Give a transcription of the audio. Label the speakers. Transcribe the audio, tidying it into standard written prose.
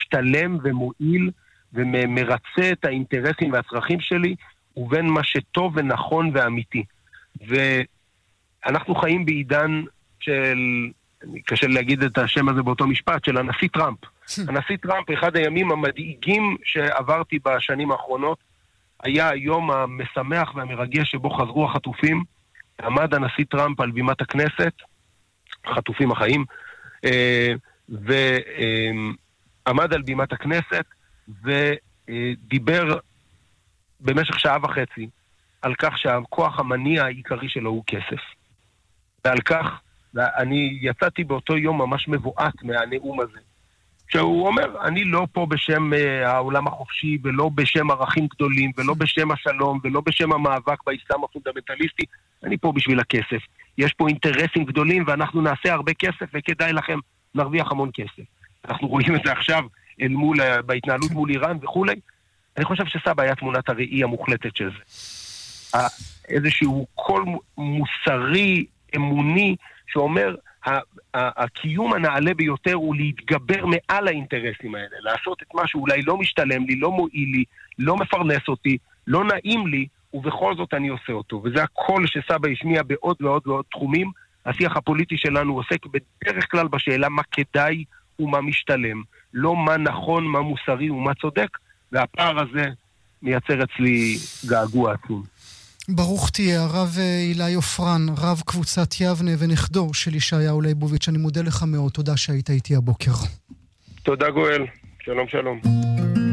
Speaker 1: משתלם ומועיל ומרצה את האינטרסים והצרכים שלי, ובין מה שטוב ונכון ואמיתי. ואנחנו חיים בעידן של, קשה להגיד את השם הזה באותו משפט, של הנשיא טראמפ. הנשיא טראמפ, אחד הימים המדאיגים שעברתי בשנים האחרונות, היה היום המשמח והמרגש שבו חזרו החטופים. עמד הנשיא טראמפ על בימת הכנסת, חטופים החיים, ועמד על בימת הכנסת ודיבר במשך שעה וחצי על כך שהכוח המניע העיקרי שלו הוא כסף. ועל כך, אני יצאתי באותו יום ממש מבועת מהנאום הזה. שהוא אומר, אני לא פה בשם העולם החופשי, ולא בשם ערכים גדולים, ולא בשם השלום, ולא בשם המאבק באסלאם הפונדמנטליסטי, אני פה בשביל הכסף. יש פה אינטרסים גדולים, ואנחנו נעשה הרבה כסף, וכדאי לכם להרוויח המון כסף. אנחנו רואים את זה עכשיו בהתנהלות מול איראן וכולי. אני חושב שסבא היה תמונת הראי המוחלטת של זה. איזשהו קול מוסרי, אמוני, שאומר, הקיום הנעלה ביותר הוא להתגבר מעל האינטרסים האלה, לעשות את מה שאולי לא משתלם לי, לא מועיל לי, לא מפרנס אותי, לא נעים לי, ובכל זאת אני עושה אותו. וזה הקול שסבא השמיע בעוד ועוד ועוד תחומים. השיח הפוליטי שלנו עוסק בדרך כלל בשאלה מה כדאי ומה משתלם, לא מה נכון, מה מוסרי ומה צודק, והפער הזה מייצר אצלי געגוע עצום.
Speaker 2: ברוך תהיה, הרב אילי עופרן, רב קבוצת יבנה ונכדו של ישעיהו ליבוביץ', אני מודה לך מאוד, תודה שהיית איתי הבוקר.
Speaker 1: תודה גואל, שלום שלום.